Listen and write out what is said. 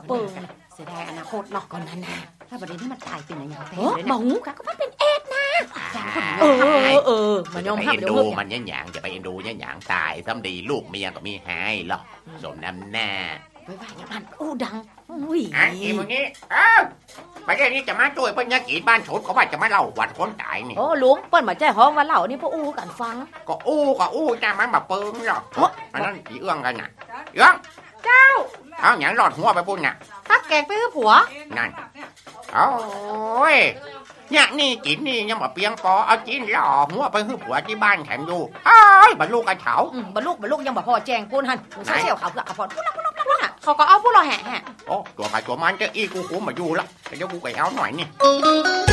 เปิงเสียดายอนาคตเนาะก่อนนั้นนะถ้าประเด็นที่มันตายเป็นอะไรอย่างเงี้ยเลยหมนะองค่ะก็มันเป็นเอดนะมันยอมไปหักเอ็นเดี๋ยวดูเพิ่มมันเนี่ยหยางจะไปเอ็นดูเนี่ยหยางตายซ้ำดีลูกเมียก็มีหายหรอกสมน้ำหน้าไว้อย่างนั้นดังอุ้ยอันนี้มึงนี้ประเด็นนี้จะมาช่วยเพื่อนยากีบ้านโฉดเขาว่าจะมาเล่าวันคนตายนี่โอ้ลุงเปิ้นมาแจ้ห้องว่าเหล่านี่พวกอู้กันฟังก็อู้จ้ามันแบบเปิงหรอกอันนั้นอีเอื้องกันน่ะเอื้องเจ้าเอาหยางหลอดหัวไปปุ่นน่ะตักแกงไปให้ผัวนั่นโอ้ยเนี่ยนี่กินนี่ยังมาเปียงปอเอากินหล่อหัวไปให้ผัวที่บ้านแถมอยู่อ้ายบรรลุกระเฉาบรรลุยังบ่พอแจงปูนหันเชี่ยวเขาเพื่อพอพูดละเขาก็เอาพวกเราแห่โอ้ตัวใครตัวมันจะอีกูมาอยู่ละเดี๋ยวกูไปเอาหน่อยนี่